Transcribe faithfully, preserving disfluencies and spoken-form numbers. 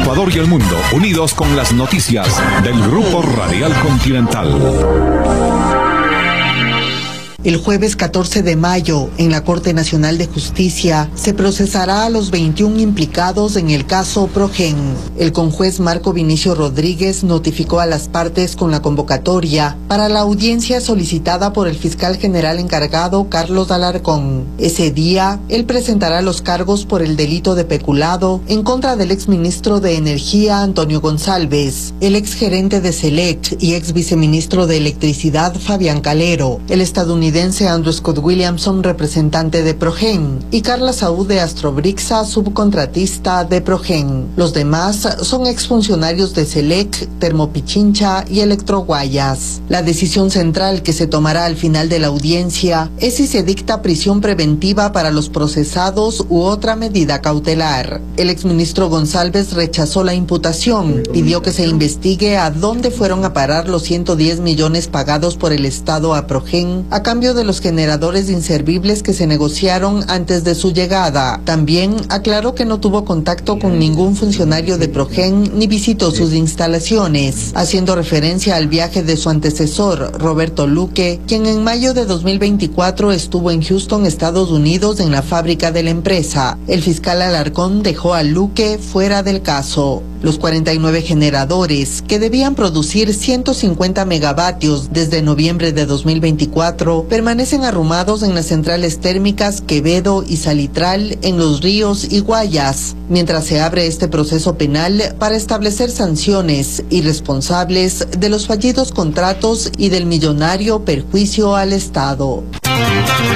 Ecuador y el mundo, unidos con las noticias del Grupo Radial Continental. El jueves catorce de mayo, en la Corte Nacional de Justicia, se procesará a los veintiún implicados en el caso Progen. El conjuez Marco Vinicio Rodríguez notificó a las partes con la convocatoria para la audiencia solicitada por el fiscal general encargado Carlos Alarcón. Ese día, él presentará los cargos por el delito de peculado en contra del exministro de Energía Antonio González, el exgerente de Select y ex viceministro de Electricidad Fabián Calero, el estadounidense Andrew Scott Williamson, representante de Progen, y Carla Saúd de Astrobrixa, subcontratista de Progen. Los demás son exfuncionarios de Select, Termopichincha y Electroguayas. La decisión central que se tomará al final de la audiencia es si se dicta prisión preventiva para los procesados u otra medida cautelar. El exministro González rechazó la imputación, pidió que se investigue a dónde fueron a parar los ciento diez millones pagados por el Estado a Progen a cambio de los generadores inservibles que se negociaron antes de su llegada. También aclaró que no tuvo contacto con ningún funcionario de Progen ni visitó sus instalaciones, haciendo referencia al viaje de su antecesor, Roberto Luque, quien en mayo de dos mil veinticuatro estuvo en Houston, Estados Unidos, en la fábrica de la empresa. El fiscal Alarcón dejó a Luque fuera del caso. Los cuarenta y nueve generadores, que debían producir ciento cincuenta megavatios desde noviembre de dos mil veinticuatro, permanecen arrumados en las centrales térmicas Quevedo y Salitral en Los Ríos y Guayas, mientras se abre este proceso penal para establecer sanciones y responsables de los fallidos contratos y del millonario perjuicio al Estado.